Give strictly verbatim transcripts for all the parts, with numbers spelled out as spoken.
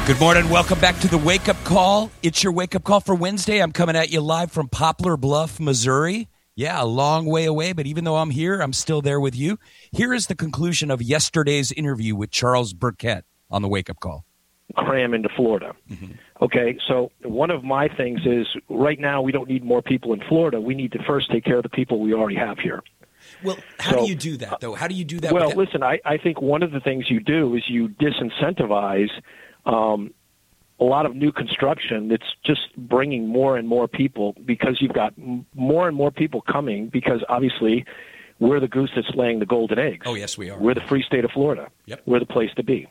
Good morning. Welcome back to the Wake Up Call. It's your Wake Up Call for Wednesday. I'm coming at you live from Poplar Bluff, Missouri. Yeah, a long way away, but even though I'm here, I'm still there with you. Here is the conclusion of yesterday's interview with Charles Burkett on the Wake Up Call. Cram into Florida. Mm-hmm. Okay, so one of my things is right now we don't need more people in Florida. We need to first take care of the people we already have here. Well, how so, do you do that, though? How do you do that? Well, with that? listen, I, I think one of the things you do is you disincentivize um, a lot of new construction that's just bringing more and more people because you've got m- more and more people coming because obviously we're the goose that's laying the golden eggs. Oh, yes, we are. We're the free state of Florida. Yep. We're the place to be.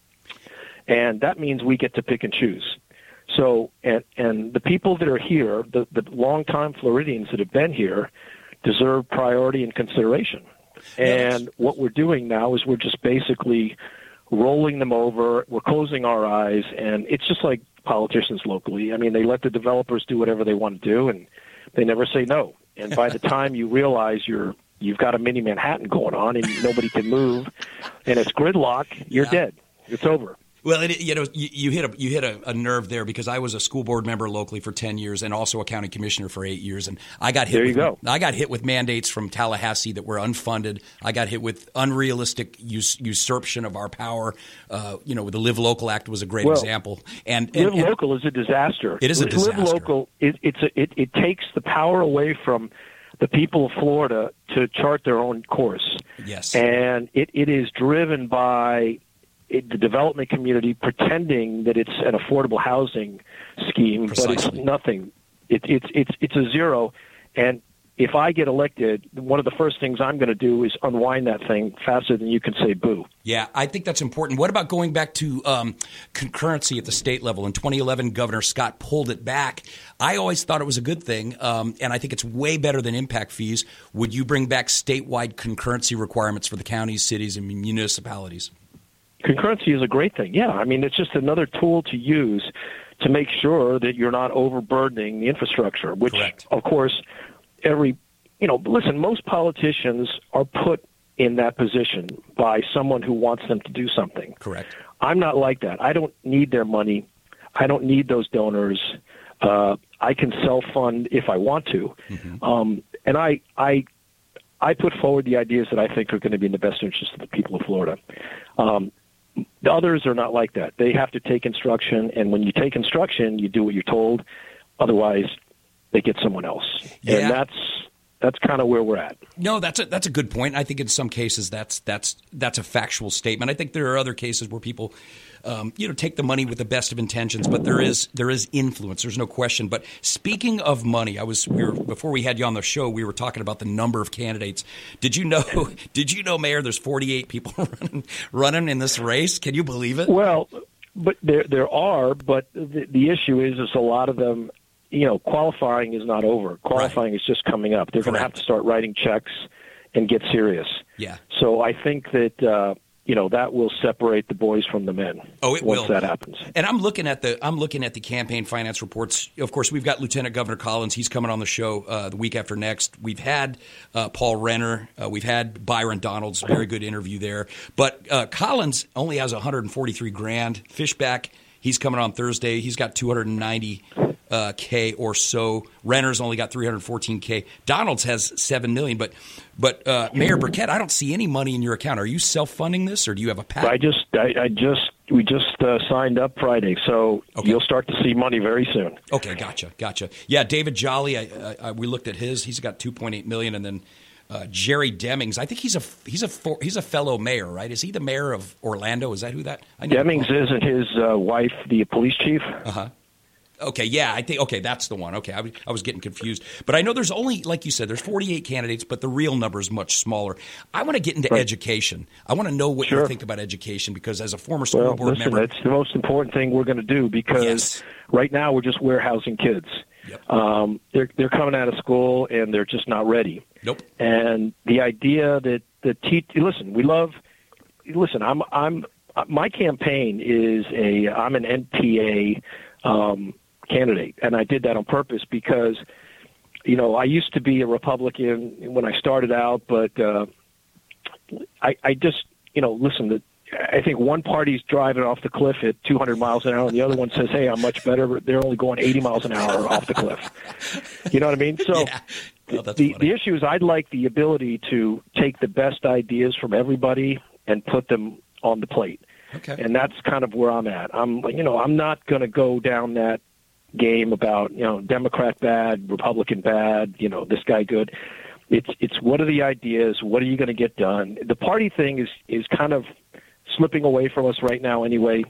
And that means we get to pick and choose. So, and, and the people that are here, the, the longtime Floridians that have been here, deserve priority and consideration. And yes. What we're doing now is we're just basically rolling them over. We're closing our eyes, and it's just like politicians locally. I mean, they let the developers do whatever they want to do, and they never say no. And by the time you realize you're you've got a mini Manhattan going on and nobody can move, and it's gridlock, you're yeah. dead. It's over. Well, it, you know, you, you hit a you hit a, a nerve there because I was a school board member locally for ten years and also a county commissioner for eight years, and I got hit. There you with, go. I got hit with mandates from Tallahassee that were unfunded. I got hit with unrealistic us, usurpation of our power. Uh, you know, the Live Local Act was a great well, example. And, and Live and, Local is a disaster. It is a Live disaster. Live Local, it, it's a, it, it takes the power away from the people of Florida to chart their own course. Yes, and it, it is driven by It, the development community pretending that it's an affordable housing scheme, Precisely. But it's nothing. It, it's it's it's a zero. And if I get elected, one of the first things I'm going to do is unwind that thing faster than you can say boo. Yeah, I think that's important. What about going back to um, concurrency at the state level? In twenty eleven, Governor Scott pulled it back. I always thought it was a good thing, um, and I think it's way better than impact fees. Would you bring back statewide concurrency requirements for the counties, cities, and municipalities? Concurrency is a great thing. Yeah, I mean, it's just another tool to use to make sure that you're not overburdening the infrastructure, which, Correct. Of course, every, you know, listen, most politicians are put in that position by someone who wants them to do something. Correct. I'm not like that. I don't need their money. I don't need those donors. Uh, I can self-fund if I want to. Mm-hmm. Um, and I, I, I put forward the ideas that I think are going to be in the best interest of the people of Florida. Um, The others are not like that. They have to take instruction, and when you take instruction, you do what you're told. Otherwise, they get someone else. Yeah. And that's that's kind of where we're at. No, that's a that's a good point. I think in some cases that's that's that's a factual statement. I think there are other cases where people, um, you know, take the money with the best of intentions, but there is there is influence. There's no question. But speaking of money, I was we were, before we had you on the show, we were talking about the number of candidates. Did you know? Did you know, Mayor? There's forty-eight people running running in this race. Can you believe it? Well, but there there are, but the, the issue is is a lot of them. You know, qualifying is not over. Qualifying right. is just coming up. They're going to have to start writing checks and get serious. Yeah. So I think that uh, you know that will separate the boys from the men. Oh, it once will. that happens. And I'm looking at the I'm looking at the campaign finance reports. Of course, we've got Lieutenant Governor Collins. He's coming on the show uh, the week after next. We've had uh, Paul Renner. Uh, we've had Byron Donalds. Very good interview there. But uh, Collins only has one hundred forty-three grand. Fishback. He's coming on Thursday. He's got two hundred ninety uh, K or so. Renner's only got three hundred fourteen K. Donalds has seven million. But but uh, Mayor Burkett, I don't see any money in your account. Are you self-funding this, or do you have a pact? I just I, I just we just uh, signed up Friday, so okay. You'll start to see money very soon. Okay, gotcha, gotcha. Yeah, David Jolly. I, I, we looked at his. He's got two point eight million, and then. Uh, Jerry Demings, I think he's a he's a he's a fellow mayor, right? Is he the mayor of Orlando? Is that who that? I Demings isn't his uh, wife, the police chief. Uh huh. Okay, yeah, I think okay, that's the one. Okay, I, I was getting confused, but I know there's only, like you said, there's forty-eight candidates, but the real number is much smaller. I want to get into right. education. I want to know what sure. you think about education because as a former school well, board listen, member, it's the most important thing we're going to do because yes. right now we're just warehousing kids. Yep. Um, they're they're coming out of school and they're just not ready. Nope. And the idea that the te- listen, we love. Listen, I'm I'm my campaign is a I'm an N P A um, candidate, and I did that on purpose because you know I used to be a Republican when I started out, but uh, I, I just you know listen. The, I think one party's driving off the cliff at two hundred miles an hour, and the other one says, "Hey, I'm much better." But they're only going eighty miles an hour off the cliff. You know what I mean? So yeah. oh, that's the funny. the issue is, I'd like the ability to take the best ideas from everybody and put them on the plate. Okay. And that's kind of where I'm at. I'm, you know, I'm not going to go down that game about, you know, Democrat bad, Republican bad, you know, this guy good. It's it's what are the ideas? What are you going to get done? The party thing is is kind of slipping away from us right now anyway.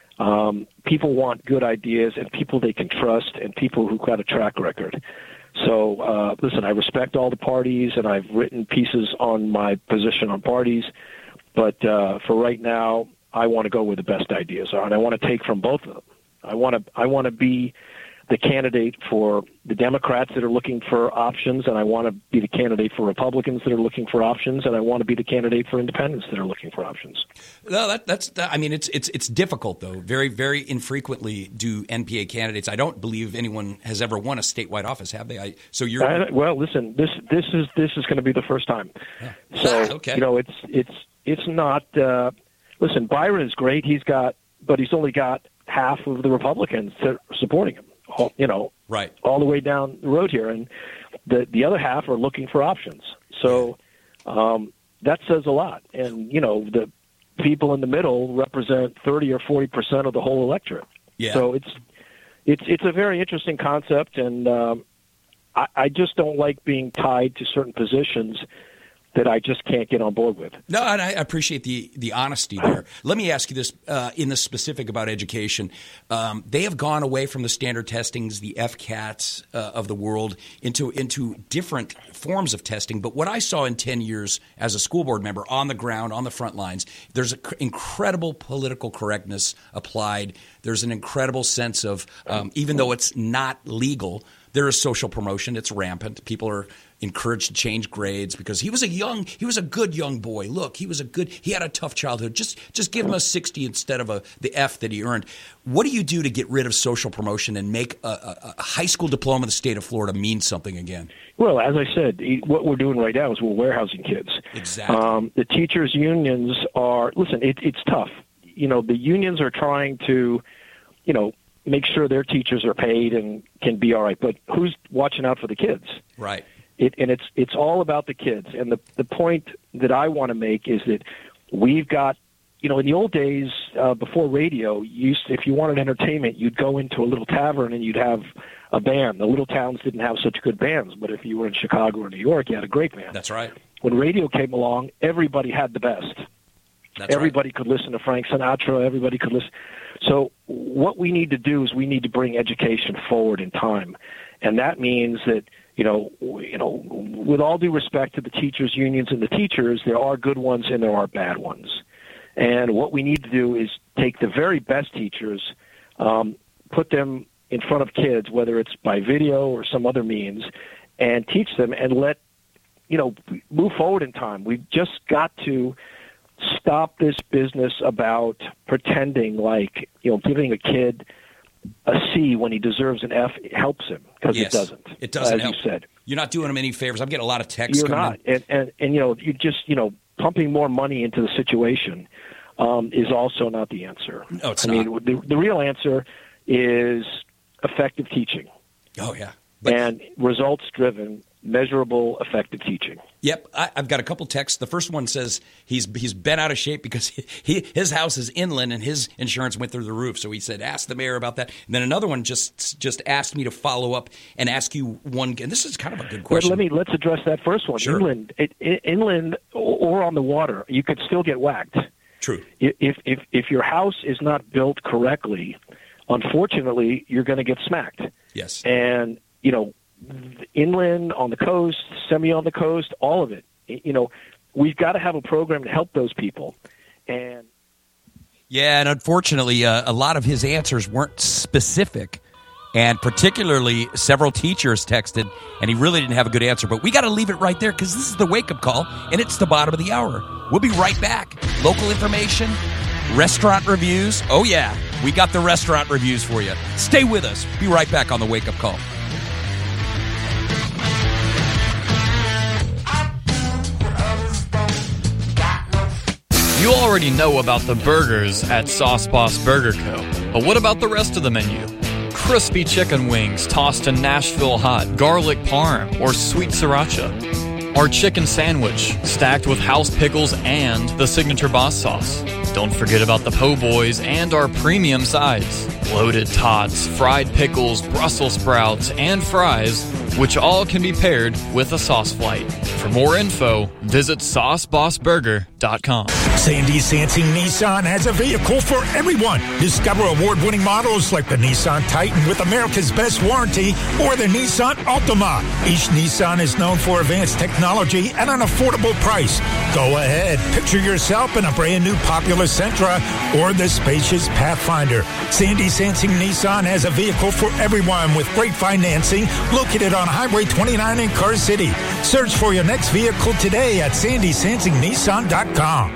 Um, people want good ideas and people they can trust and people who've got a track record. So, uh, listen, I respect all the parties, and I've written pieces on my position on parties. But uh, for right now, I want to go where the best ideas are, and I want to take from both of them. I want to I want to be the candidate for the Democrats that are looking for options, and I want to be the candidate for Republicans that are looking for options, and I want to be the candidate for independents that are looking for options. No, that, that's. That, I mean, it's it's it's difficult though. Very very infrequently do N P A candidates. I don't believe anyone has ever won a statewide office, have they? I, so you're I, well. Listen, this this is this is going to be the first time. Yeah. So ah, okay. you know, it's it's it's not. Uh, listen, Byron is great. He's got, but he's only got half of the Republicans that are supporting him. All, you know, right, all the way down the road here, and the the other half are looking for options. So um, that says a lot. And you know, the people in the middle represent thirty or forty percent of the whole electorate. Yeah. So it's it's it's a very interesting concept, and um, I, I just don't like being tied to certain positions that I just can't get on board with. No, and I appreciate the the honesty there. Let me ask you this uh, in the specific about education. Um, they have gone away from the standard testings, the F CATs uh, of the world, into into different forms of testing. But what I saw in ten years as a school board member on the ground, on the front lines, there's an incredible political correctness applied. There's an incredible sense of, um, even though it's not legal, there is social promotion. It's rampant. People are encouraged to change grades because he was a young, he was a good young boy. Look, he was a good, he had a tough childhood. Just, just give him a sixty instead of a the F that he earned. What do you do to get rid of social promotion and make a, a, a high school diploma in the state of Florida mean something again? Well, as I said, what we're doing right now is we're warehousing kids. Exactly. Um, the teachers' unions are, listen, it, it's tough. You know, the unions are trying to, you know, make sure their teachers are paid and can be all right. But who's watching out for the kids? Right. It, and it's it's all about the kids. And the the point that I want to make is that we've got, you know, in the old days uh, before radio, you used to, if you wanted entertainment, you'd go into a little tavern and you'd have a band. The little towns didn't have such good bands, but if you were in Chicago or New York, you had a great band. That's right. When radio came along, everybody had the best. That's everybody right. could listen to Frank Sinatra. Everybody could listen. So what we need to do is we need to bring education forward in time, and that means that, you know, you know, with all due respect to the teachers' unions and the teachers, there are good ones and there are bad ones. And what we need to do is take the very best teachers, um, put them in front of kids, whether it's by video or some other means, and teach them and let, you know, move forward in time. We've just got to stop this business about pretending like, you know, giving a kid a C when he deserves an F helps him, because yes, it doesn't. It doesn't as help. you said. You're not doing him any favors. I'm getting a lot of texts. You're coming not. in. And, and, and, you know, you just, you know, pumping more money into the situation um, is also not the answer. No, it's I not. mean, the, the real answer is effective teaching. Oh, yeah. But, and results-driven, measurable, effective teaching. Yep, I, I've got a couple texts. The first one says he's he's been out of shape because he, he his house is inland and his insurance went through the roof. So he said, ask the mayor about that. And then another one just just asked me to follow up and ask you one. And this is kind of a good question. Let, let me let's address that first one. Sure. Inland, it, it, inland, or on the water, you could still get whacked. True. If if if your house is not built correctly, unfortunately, you're going to get smacked. Yes. And you know, inland, on the coast, semi on the coast, all of it. You know, we've got to have a program to help those people. And yeah, and unfortunately, uh, a lot of his answers weren't specific, and particularly several teachers texted, and he really didn't have a good answer. But we got to leave it right there because this is the wake-up call, and it's the bottom of the hour. We'll be right back. Local information, restaurant reviews. Oh, yeah, we got the restaurant reviews for you. Stay with us. Be right back on the wake-up call. You already know about the burgers at Sauce Boss Burger Co. But what about the rest of the menu? Crispy chicken wings tossed in Nashville hot, garlic parm, or sweet sriracha. Our chicken sandwich, stacked with house pickles and the signature Boss sauce. Don't forget about the po' boys and our premium sides. Loaded tots, fried pickles, Brussels sprouts, and fries, which all can be paired with a sauce flight. For more info, visit sauce boss burger dot com. Sandy Sansing Nissan has a vehicle for everyone. Discover award-winning models like the Nissan Titan with America's best warranty or the Nissan Altima. Each Nissan is known for advanced technology at an affordable price. Go ahead, picture yourself in a brand new popular Sentra or the spacious Pathfinder. Sandy Sansing Nissan has a vehicle for everyone with great financing located on Highway twenty-nine in Car City. Search for your next vehicle today at sandy sansing nissan dot com.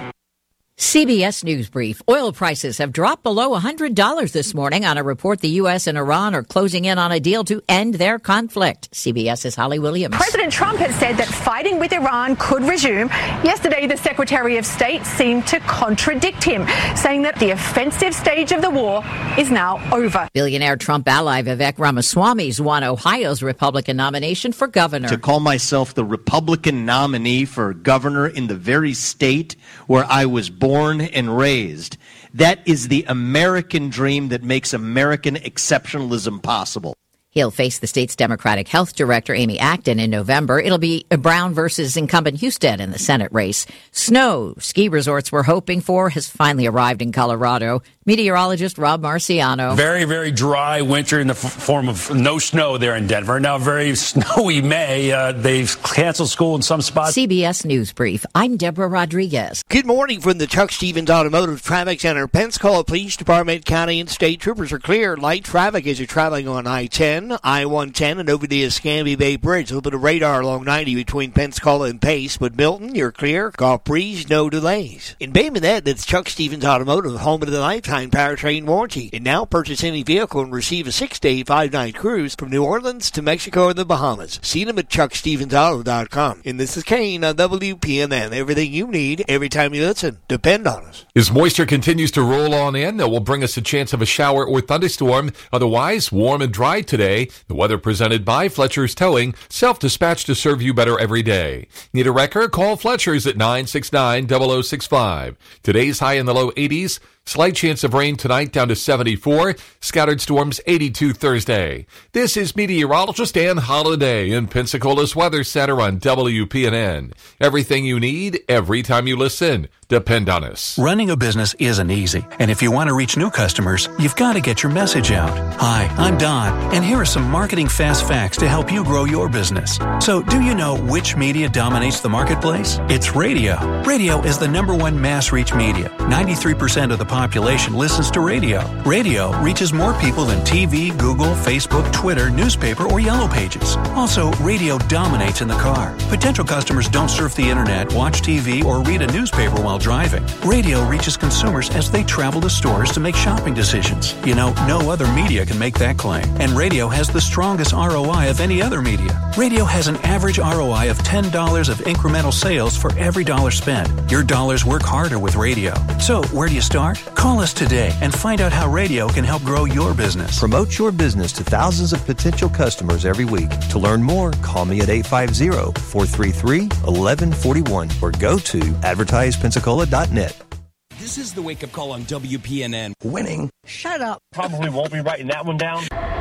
C B S News Brief. Oil prices have dropped below one hundred dollars this morning on a report the U S and Iran are closing in on a deal to end their conflict. CBS's Holly Williams. President Trump has said that fighting with Iran could resume. Yesterday, the Secretary of State seemed to contradict him, saying that the offensive stage of the war is now over. Billionaire Trump ally Vivek Ramaswamy's won Ohio's Republican nomination for governor. To call myself the Republican nominee for governor in the very state where I was born born and raised. That is the American dream that makes American exceptionalism possible. He'll face the state's Democratic Health Director, Amy Acton, in November. It'll be Brown versus incumbent Husted in the Senate race. Snow ski resorts we're hoping for has finally arrived in Colorado. Meteorologist Rob Marciano. Very, very dry winter in the f- form of no snow there in Denver. Now, very snowy May. Uh, they've canceled school in some spots. C B S News Brief. I'm Deborah Rodriguez. Good morning from the Chuck Stevens Automotive Traffic Center. Pensacola Police Department, County, and State Troopers are clear. Light traffic as you're traveling on I ten, I one ten, and over the Escambia Bay Bridge. A little bit of radar along ninety between Pensacola and Pace. But Milton, you're clear. Golf breeze, no delays. In Bay Minette, that's Chuck Stevens Automotive, home of the lifetime powertrain warranty. And now purchase any vehicle and receive a six-day, five-night cruise from New Orleans to Mexico or the Bahamas. See them at chuck stevens auto dot com. And this is Kane on W P N N. Everything you need every time you listen. Depend on us. As moisture continues to roll on in, that will bring us a chance of a shower or thunderstorm. Otherwise, warm and dry today. The weather presented by Fletcher's Towing, self-dispatched to serve you better every day. Need a wrecker? Call Fletcher's at nine six nine, zero zero six five. Today's high in the low eighties. Slight chance of rain tonight down to seventy-four. Scattered storms eighty-two Thursday. This is meteorologist Ann Holiday in Pensacola's Weather Center on W P N N. Everything you need every time you listen. Depend on us. Running a business isn't easy, and if you want to reach new customers, you've got to get your message out. Hi, I'm Don, and here are some marketing fast facts to help you grow your business. So, do you know which media dominates the marketplace? It's radio. Radio is the number one mass reach media. ninety-three percent of the population listens to radio. Radio reaches more people than T V, Google, Facebook, Twitter, newspaper, or Yellow Pages. Also, radio dominates in the car. Potential customers don't surf the internet, watch T V, or read a newspaper while driving. Radio reaches consumers as they travel to stores to make shopping decisions. You know, no other media can make that claim. And radio has the strongest R O I of any other media. Radio has an average R O I of ten dollars of incremental sales for every dollar spent. Your dollars work harder with radio. So, where do you start? Call us today and find out how radio can help grow your business. Promote your business to thousands of potential customers every week. To learn more, call me at eight five zero, four three three, one one four one or go to advertise pensacola dot net. This is the wake-up call on W P N N. Winning. Shut up. Probably won't be writing that one down.